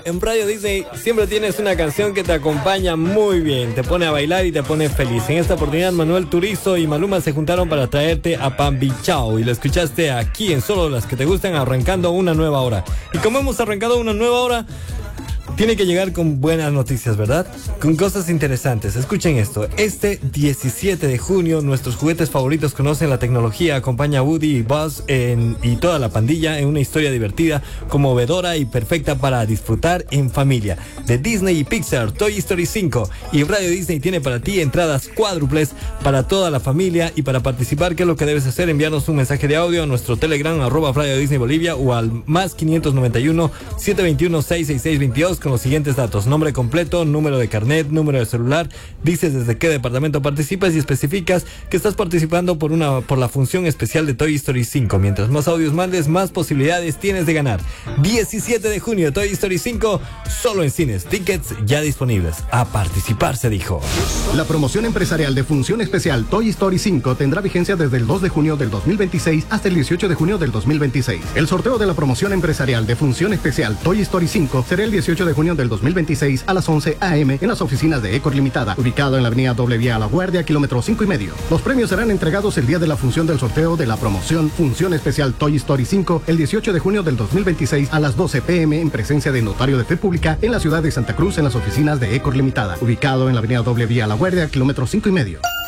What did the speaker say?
En Radio Disney siempre tienes una canción que te acompaña muy bien, te pone a bailar y te pone feliz. En esta oportunidad Manuel Turizo y Maluma se juntaron para traerte a Pambi Chao y lo escuchaste aquí en Solo las que te gustan, arrancando una nueva hora. Y como hemos arrancado una nueva hora, tiene que llegar con buenas noticias, ¿verdad? Con cosas interesantes. Escuchen esto. Este 17 de junio, nuestros juguetes favoritos conocen la tecnología. Acompaña a Woody y Buzz y toda la pandilla en una historia divertida, conmovedora y perfecta para disfrutar en familia. De Disney y Pixar, Toy Story 5 y Radio Disney tiene para ti entradas cuádruples para toda la familia. Y para participar, ¿qué es lo que debes hacer? Enviarnos un mensaje de audio a nuestro Telegram, @Radio Disney Bolivia, o al más 591 721 66622 con los siguientes datos: nombre completo, número de carnet, número de celular, dices desde qué departamento participas y especificas que estás participando por la función especial de Toy Story 5. Mientras más audios mandes, más posibilidades tienes de ganar. 17 de junio, Toy Story 5, solo en cines. Tickets ya disponibles. A participar, se dijo. La promoción empresarial de función especial Toy Story 5 tendrá vigencia desde el 2 de junio del 2026 hasta el 18 de junio del 2026. El sorteo de la promoción empresarial de función especial Toy Story 5 será el 18 de junio del 2026 a las 11 a.m. en las oficinas de Ecor Limitada, ubicado en la avenida Doble Vía La Guardia, kilómetro 5,5. Los premios serán entregados el día de la función del sorteo de la promoción Función Especial Toy Story 5 el 18 de junio del 2026 a las 12 p.m. en presencia de Notario de Fe Pública en la ciudad de Santa Cruz, en las oficinas de Ecor Limitada, ubicado en la avenida Doble Vía La Guardia, kilómetro 5,5.